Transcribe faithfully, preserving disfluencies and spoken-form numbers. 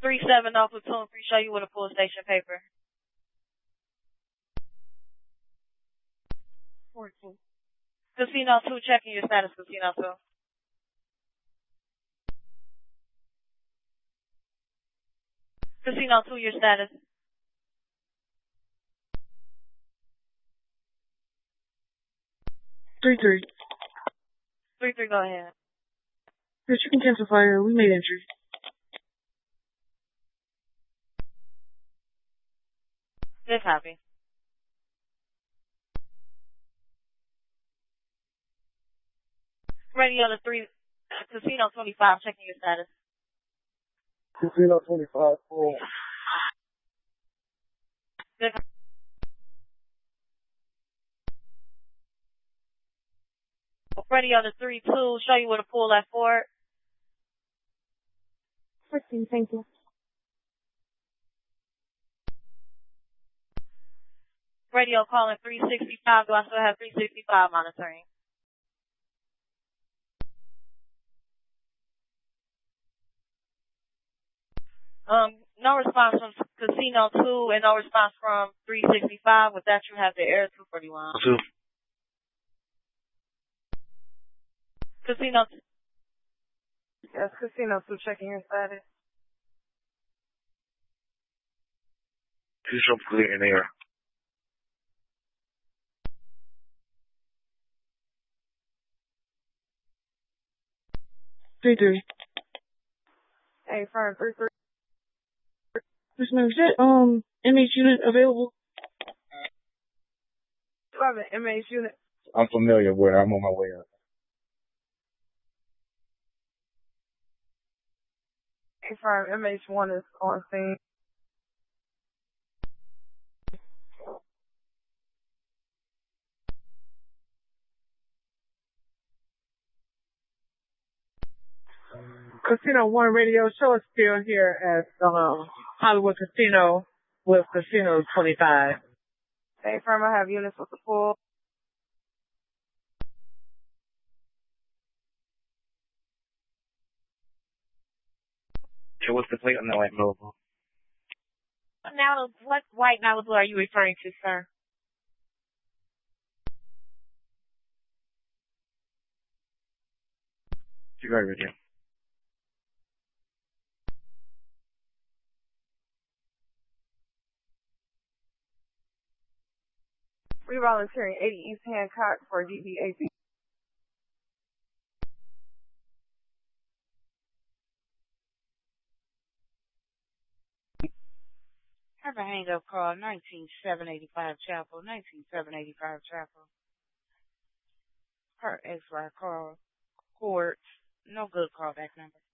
three seven off platoon three, show you with a full station paper. fourteen. Casino two, checking your status, Casino two. Casino two, your status. three three. three three, go ahead. Yes, you can cancel fire. We made entry. Good copy. Radio to three, Casino twenty-five, checking your status. Casino twenty-five, full. Good. Radio to three two, show you with a full left forward. fourteen, thank you. Radio calling three sixty-five, do I still have three sixty-five monitoring? Um, no response from Casino two and no response from three sixty-five. With that, you have the Air two forty-one. Two. Casino two. Yes, Casino two, checking your status. Two show clear in air. three three. Hey, firm three three. Miss Ma'am, is that, um, M H unit available? Do I have an M H unit? I'm familiar with it. I'm on my way up. Hey, firm M H one is on scene. Casino one radio, show us still here at, um, Hollywood Casino with Casino twenty-five. Hey, firm, I have units with the full. So what's the plate on that white logo? Now, what white Malibu are you referring to, sir? You got it right here. We volunteering eighty East Hancock for D B A P. Have a hang-up call, nineteen seven eighty-five Chapel, nineteen seven eighty-five Chapel. Her X Y call, court, no good callback number.